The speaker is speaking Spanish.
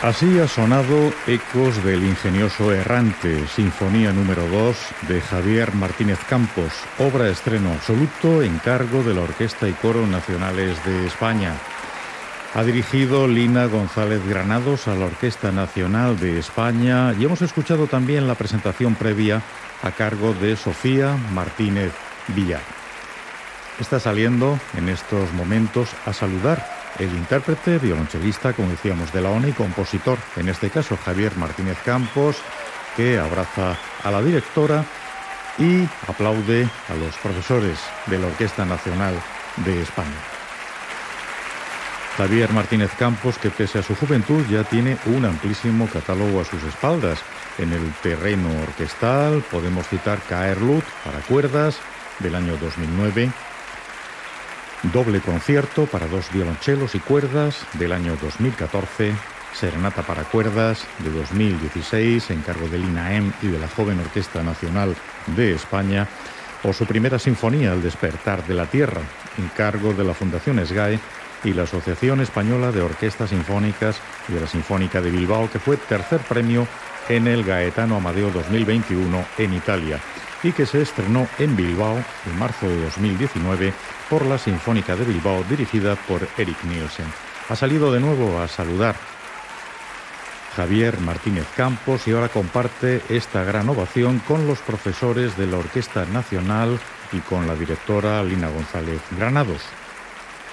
Así ha sonado Ecos del Ingenioso Errante, Sinfonía número 2 de Javier Martínez Campos, obra estreno absoluto en cargo de la Orquesta y Coro Nacionales de España. Ha dirigido Lina González Granados a la Orquesta Nacional de España y hemos escuchado también la presentación previa a cargo de Sofía Martínez Villar. Está saliendo en estos momentos a saludar el intérprete, violonchelista, como decíamos, de la ONA y compositor, en este caso Javier Martínez Campos, que abraza a la directora y aplaude a los profesores de la Orquesta Nacional de España. Javier Martínez Campos, que pese a su juventud ya tiene un amplísimo catálogo a sus espaldas. En el terreno orquestal podemos citar Caerlut para cuerdas del año 2009, Doble concierto para dos violonchelos y cuerdas del año 2014, Serenata para cuerdas de 2016 en cargo del INAEM y de la Joven Orquesta Nacional de España, o su primera sinfonía, El despertar de la tierra, en cargo de la Fundación SGAE y la Asociación Española de Orquestas Sinfónicas y de la Sinfónica de Bilbao, que fue tercer premio en el Gaetano Amadeo 2021 en Italia y que se estrenó en Bilbao en marzo de 2019 por la Sinfónica de Bilbao, dirigida por Eric Nielsen. Ha salido de nuevo a saludar Javier Martínez Campos y ahora comparte esta gran ovación con los profesores de la Orquesta Nacional y con la directora Lina González Granados.